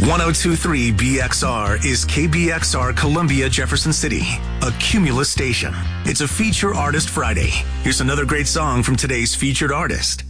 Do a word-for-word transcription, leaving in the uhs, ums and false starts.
ten twenty-three B X R is K B X R Columbia, Jefferson City, a Cumulus station. It's a Feature Artist Friday. Here's another great song from today's featured artist.